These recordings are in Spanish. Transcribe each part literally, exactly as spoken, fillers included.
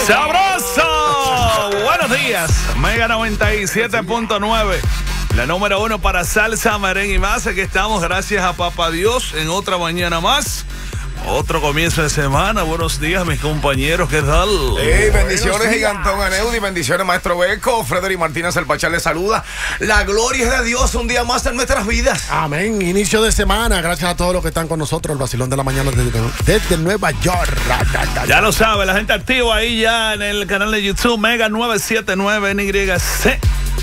¡Sabroso! Buenos días, Mega noventa y siete punto nueve. La número uno para salsa, merengue y más. Aquí estamos, gracias a Papá Dios, en otra mañana más. Otro comienzo de semana. Buenos días, mis compañeros. ¿Qué tal? Hey, bendiciones, Gigantón Aneudi. Bendiciones, Maestro Beco. Frederick Martínez, el Pachá le saluda. La gloria es de Dios un día más en nuestras vidas. Amén. Inicio de semana. Gracias a todos los que están con nosotros. El vacilón de la mañana desde, desde Nueva York. Ya lo sabe, la gente activa ahí ya en el canal de YouTube Mega nueve siete nueve N Y C.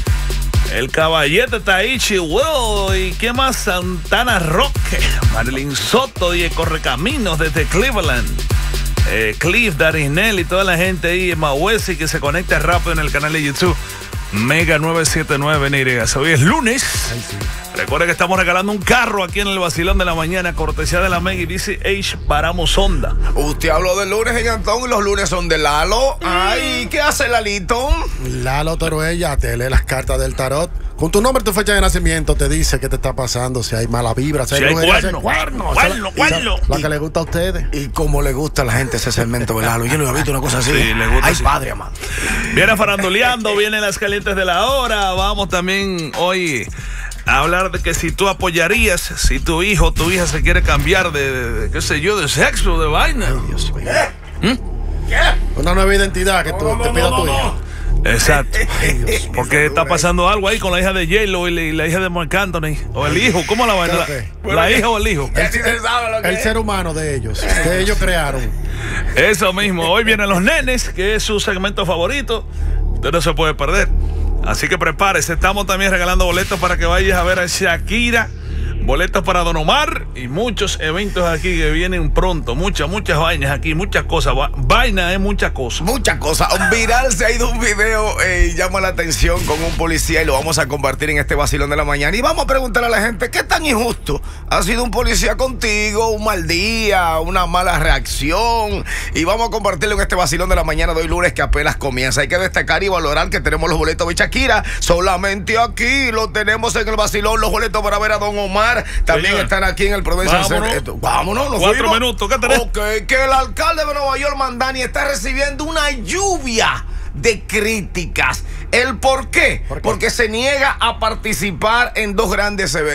El caballete Taichi Will y qué más, Santana Roque, Marilyn Soto y el Correcaminos desde Cleveland, eh, Cliff, Darinel y toda la gente ahí en Mawesi que se conecta rápido en el canal de YouTube Mega nueve siete nueve N Y C. Hoy es lunes. Ay, sí. Recuerda que estamos regalando un carro aquí en el vacilón de la mañana, cortesía de la Mega y D C H Paramos Honda. Usted habló del lunes, Gigantón, y los lunes son de Lalo. Ay, ¿qué hace Lalito? Lalo Toruella te lee las cartas del tarot. Con tu nombre y tu fecha de nacimiento te dice qué te está pasando, si hay mala vibra, si, si hay cuerno, cuerno, cuerno, cuerno. La que le gusta a ustedes. Y como le gusta a la gente ese segmento de Lalo. Yo no había visto una cosa así. Sí, le gusta. Ay, así. Padre, amado. Viene faranduleando, vienen las calientes de la hora. Vamos también hoy a hablar de que si tú apoyarías, si tu hijo o tu hija se quiere cambiar de, de, de qué sé yo, de sexo, de vaina. Ay, Dios mío. ¿Mm? ¿Qué? Una nueva identidad que tú no, te no, pida no, tu no, hijo. Exacto. Ay, Dios, porque está pasando algo ahí con la hija de J-Lo y, la, y la hija de Marc Anthony. O el hijo, ¿cómo la vaina? Okay. La, la hija o el hijo. El, el, el ser humano de ellos, que ellos crearon. Eso mismo. Hoy vienen los nenes, que es su segmento favorito. Usted no se puede perder. Así que prepárese. Estamos también regalando boletos para que vayas a ver a Shakira. Boletos para Don Omar y muchos eventos aquí que vienen pronto. Muchas, muchas vainas aquí, muchas cosas. Va, vaina es muchas cosas. Muchas cosas. Viral se ha ido un video eh, y llama la atención con un policía y lo vamos a compartir en este vacilón de la mañana. Y vamos a preguntarle a la gente, ¿qué tan injusto ha sido un policía contigo? Un mal día, una mala reacción. Y vamos a compartirlo en este vacilón de la mañana de hoy lunes que apenas comienza. Hay que destacar y valorar que tenemos los boletos de Shakira. Solamente aquí lo tenemos en el vacilón, los boletos para ver a Don Omar. También Señor. Están aquí en el Provincial Center. Vámonos, nos Cuatro fuimos. minutos, ¿qué tenés? Ok, que el alcalde de Nueva York, Mandani, está recibiendo una lluvia de críticas. ¿El por qué? ¿Por qué? Porque se niega a participar en dos grandes eventos.